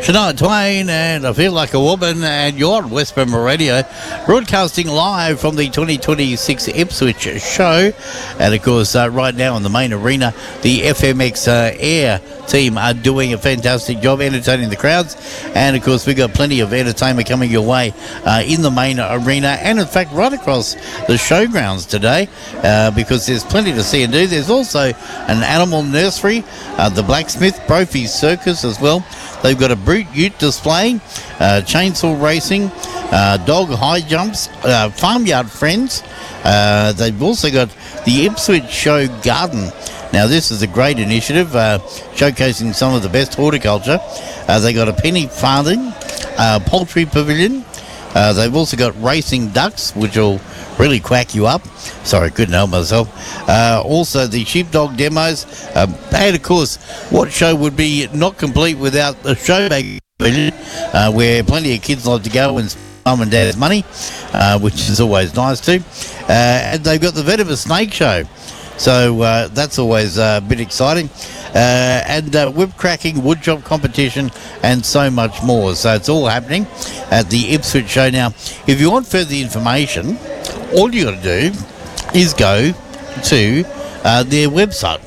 Shania Twain and I Feel Like a Woman, and you're on West Burma Radio, broadcasting live from the 2026 Ipswich show. And of course, right now in the main arena, the FMX Air team are doing a fantastic job entertaining the crowds. And of course, we've got plenty of entertainment coming your way in the main arena, and in fact right across the showgrounds today, because there's plenty to see and do. There's also an animal nursery, the Blacksmith Brophy Circus as well. They've got a brute ute display, chainsaw racing, dog high jumps, farmyard friends. They've also got the Ipswich Show Garden. Now, this is a great initiative, showcasing some of the best horticulture. They got a penny farthing, poultry pavilion. They've also got racing ducks, which will really quack you up. Sorry, couldn't help myself. Also, the sheepdog demos. And, of course, what show would be not complete without the showbag pavilion, where plenty of kids like to go and spend mum and dad's money, which is always nice too. And they've got the Venomous Snake Show. So that's always a bit exciting. And whip cracking, woodchop competition, and so much more. So it's all happening at the Ipswich Show. Now, if you want further information, all you got to do is go to their website,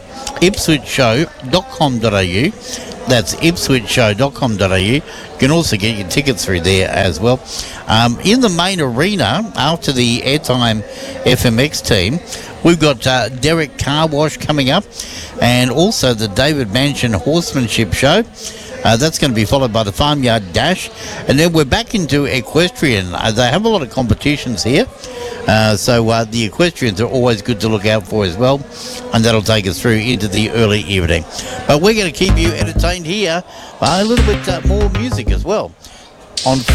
ipswichshow.com.au. That's ipswichshow.com.au. You can also get your tickets through there as well. In the main arena, after the Airtime FMX team, we've got Derek Car Wash coming up, and also the David Mansion Horsemanship Show. That's going to be followed by the Farmyard Dash, and then we're back into equestrian. They have a lot of competitions here, so the equestrians are always good to look out for as well, and that'll take us through into the early evening. But we're going to keep you entertained here by a little bit more music as well on